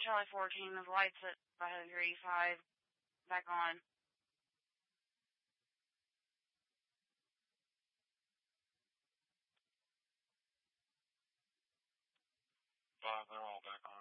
Charlie 14, the lights at 535, back on. 5, they're all back on.